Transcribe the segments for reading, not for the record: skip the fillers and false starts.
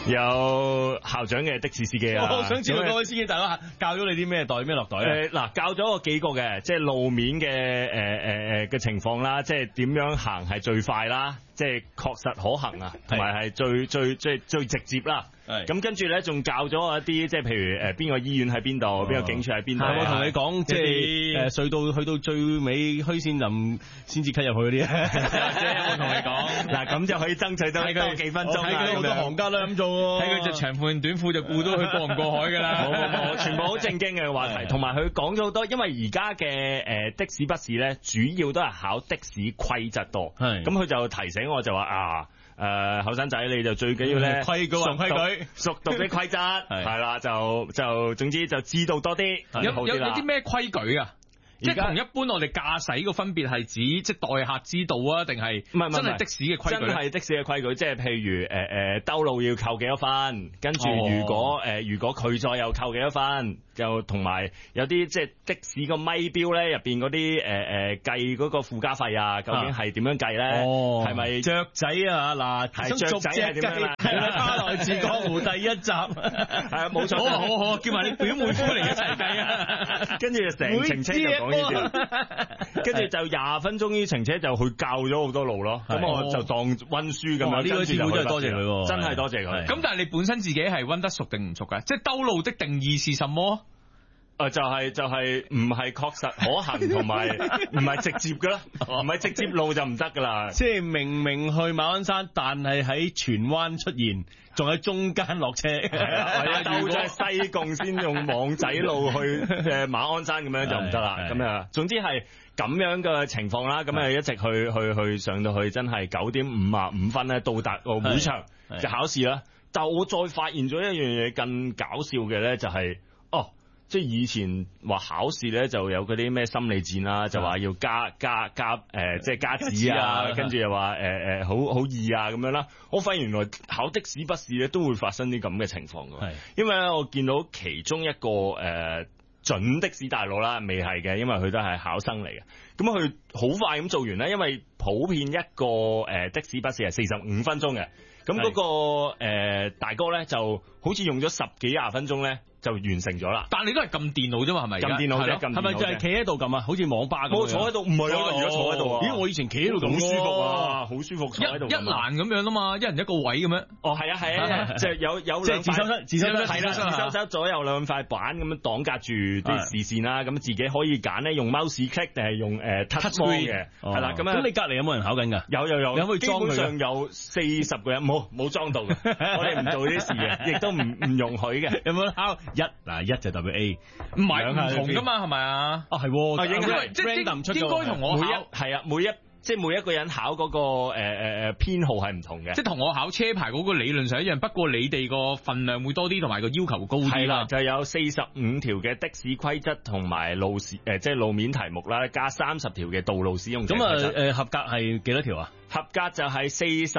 有校長嘅的士司機啊。 我想知道各位司機大佬教咗你啲咩袋咩落袋啊？ 嗱，教咗我幾個嘅，即係路面嘅情況啦，即係點樣行係最快啦，即係確實可行啊，同埋係最直接啦。咁跟住咧，仲教咗我一啲，即係譬如邊個醫院喺邊度，邊個警署喺邊度。 我同你講，即係隧道去到最尾虛線林先至 cut 入去嗰啲。 我同你講， 嗱咁就可以爭取多幾分鐘啦。 睇佢好多行家都咁做喎。 睇佢隻長褲短褲就顧到佢過唔過海㗎啦。 冇，全部好正經嘅話題，同埋佢講咗好多，因為而家嘅的士筆試咧，主要都係考的士規則多。咁佢就提醒我就話後生仔你就最緊要咧規矩還規矩， 熟讀啲規則係啦，就總之就知道多啲。 有啲咩規矩啊？即係同一般我哋駕駛個分別係指即係待客之道啊，定係真係的士嘅規矩？ 真係的士嘅規矩，即係譬如兜路要扣幾多分，跟住如果佢再又扣幾多分，就同埋有啲即係的士個咪錶咧入邊嗰啲計嗰個附加費啊，究竟係點樣計咧？係咪雀仔啊？嗱， 雀仔係點樣啊？ 係啦，花來自江湖第一集係啊，冇錯。 好，叫埋你表妹夫嚟一齊計啊！ 跟住就成程車就講。跟住就20分鐘呢程車就去教咗好多路咯，咁我就當溫書咁樣。 呢個師傅真係多謝佢， 真係多謝佢。 咁但係你本身自己係溫得熟定唔熟㗎？即係兜路的定義是什麼？ 就係唔係確實可行，同埋唔係直接噶啦，唔係直接路就唔得噶啦。 即係明明去馬鞍山，但係喺荃灣出現，仲喺中間落車。 兜咗西貢先用網仔路去馬鞍山咁樣就唔得啦。咁啊，總之係咁樣嘅情況啦。咁啊，一直去上到去，真係9點55分咧到達個會場就考試啦。但我再發現咗一樣嘢更搞笑嘅咧，就係即係以前話考試咧就有嗰啲咩心理戰啦，就話要加即係加紙啊，跟住又話好易啊咁樣啦。我發現原來考的士筆試咧都會發生啲咁嘅情況㗎。因為咧我見到其中一個準的士大佬啦，未係嘅，因為佢都係考生嚟嘅。咁佢好快咁做完啦，因為普遍一個的士筆試係45分鐘嘅。咁嗰個大哥咧就好似用咗10幾20分鐘咧。就完成咗啦， 但你都係撳電腦啫嘛，係咪？ 撳電腦啫， 係咪就係企喺度撳啊？好似網吧咁。 我坐喺度，唔係啊，而家坐喺度啊。 咦，我以前企喺度咁舒服啊， 好舒服坐喺度。 一欄咁樣啊嘛，一人一個位咁樣。 係啊，即係有兩塊自修室係啦，自修室左右兩塊板咁樣擋隔住啲視線啦，咁自己可以揀咧用 mouse click 定係用touch screen 嘅，係啦。咁你隔離有冇人考緊㗎？ 有， 有冇裝佢？ 基本上有40個人，冇裝到嘅。我哋唔做呢啲事嘅，亦都唔容許嘅。 有冇考一就代表 A， 唔係唔同噶嘛，係咪啊？ 係， 應該同我考係啊，每一個人考嗰個編號係唔同嘅， 即係同我考車牌嗰個理論上一樣，不過你哋個份量會多啲，同埋個要求高啲啦。 就有45條嘅的士規則同埋即係路面題目啦，加30條嘅道路使用者規則。 咁合格係幾多條啊？ 合格就係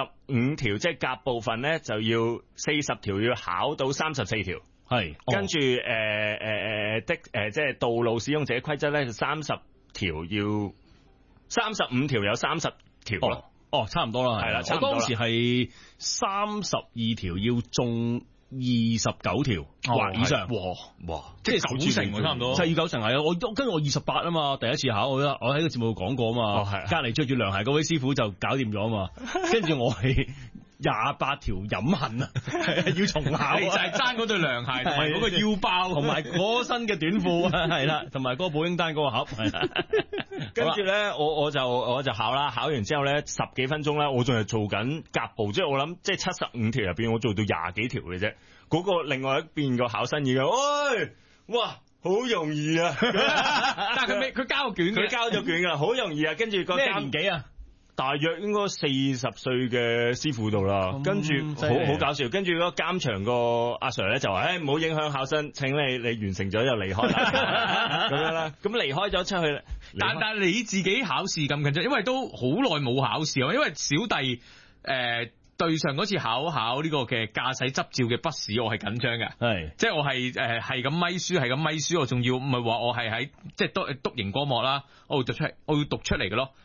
45條，即係甲部分咧就要40條要考到34條。 係， 跟住即係道路使用者規則咧，就30條要35條有30條咯。 差唔多啦，係啦。我當時係32條要中29條或以上。 哇！即係9成差唔多。 就要9成係啊！跟住我28啊嘛，第一次考我喺個節目度講過啊嘛。隔離着住涼鞋嗰位師傅就搞掂咗啊嘛。跟住我係28條飲恨啊，要重考， 就係爭嗰對涼鞋同埋嗰個腰包， 同埋嗰身嘅短褲啊，係啦，同埋嗰個保嬰單嗰個盒，係啦。 跟住咧，我就考啦，考完之後咧10幾分鐘咧，我仲係做緊甲部，即係我諗即係75條入邊，我做到20幾條嘅啫。嗰個另外一邊個考生已經，哇，好容易啊！ 但係佢交卷， 佢交咗卷噶，好容易啊！跟住個咩年紀啊？ 大約應該40歲嘅師傅度啦，跟住好搞笑，跟住嗰監場個阿 Sir 咧就話：唔好影響考生，請你完成咗就離開啦，咁樣啦。咁離開咗出去， 但係你自己考試咁緊張，因為都好耐冇考試啊，因為小弟對上嗰次考呢個嘅駕駛執照嘅筆試，我係緊張嘅，係即係我係係咁咪書，我仲要唔係話我係喺即係篤熒光幕啦，我要讀出嚟嘅咯。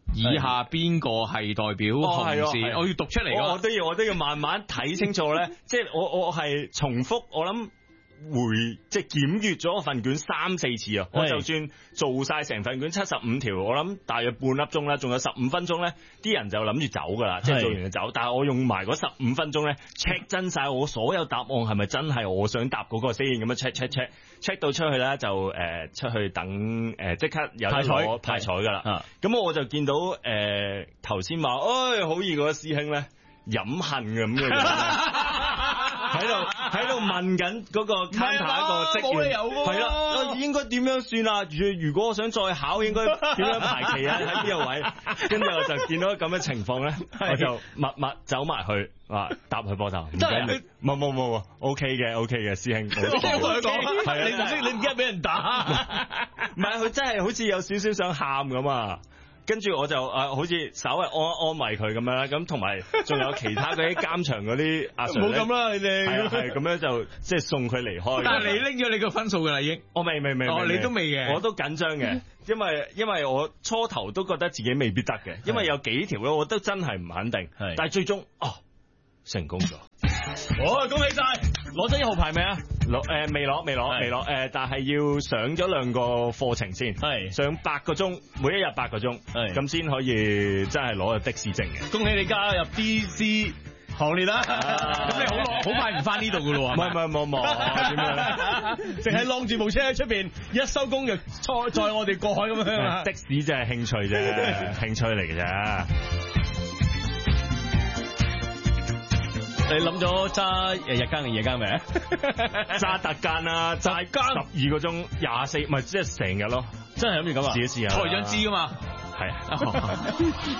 以下邊個係代表紅線？我要讀出嚟㗎。 我都要慢慢睇清楚咧。即係我係重複，我諗即係檢閱咗份卷3-4次啊！我就算做晒成份卷75條，我諗大約半粒鐘啦，仲有15分鐘咧，啲人就諗住走噶啦，即係做完就走。但係我用埋嗰15分鐘咧 check 真晒我所有答案係咪真係我想答嗰個先，咁樣 check 到出去咧就出去等即刻有得派彩噶啦。咁我就見到頭先話好易嗰個師兄咧飲恨咁嘅。喺度問緊嗰個 counter 一個職員，係啦，應該點樣算啊？如果我想再考，應該點樣排期啊？喺邊個位？跟住我就見到咁嘅情況咧，我就默默走埋去，話搭佢膊頭，唔緊要，冇 ，OK 嘅，師兄， 我同佢講， 係啊， 你唔識，你唔驚俾人打？ 唔係，佢真係好似有少少想喊咁啊！跟住我就好似稍微安慰佢咁樣啦，咁同埋仲有其他嗰啲監場嗰啲阿 Sir 唔好咁啦，你哋係咁樣就即係送佢離開。 但係你拎咗你個分數㗎啦已經。 我未， 你都未嘅。 我都緊張嘅，因為我初頭都覺得自己未必得嘅，因為有幾條咧，我都真係唔肯定。但係最終成功咗。 恭喜晒！攞咗1號牌未啊？ 未攞，但係要上咗2個課程先，上8個鐘，每一日8個鐘，咁先可以真係攞個的士證嘅。 恭喜你加入 DC 行列啦！ 咁你好快唔翻呢度噶咯喎？ 唔係，點樣？ 淨係晾住部車喺出邊，一收工就載我哋過海咁樣。 的士就係興趣啫，興趣嚟嘅啫。 你諗咗揸日間定夜間未啊？ 揸特間啊，揸12個鐘24，唔係即係成日咯， 真係諗住咁啊？ 試一試啊！ 台長知噶嘛？ 係啊。